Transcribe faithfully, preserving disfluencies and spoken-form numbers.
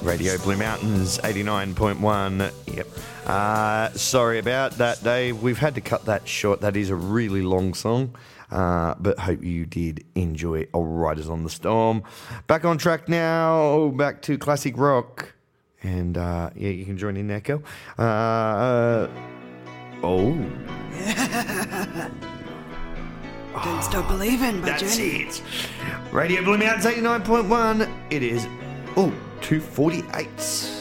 Radio Blue Mountains, eighty-nine point one. Yep. Uh, sorry about that, Dave. We've had to cut that short. That is a really long song. Uh, but hope you did enjoy All Riders on the Storm. Back on track now. Back to classic rock. And, uh, yeah, you can join in there, Kel. Uh, uh, oh. Don't stop believing, by That's Journey. it. Radio Blue Mountains, eighty-nine point one. It is, oh, two forty-eight.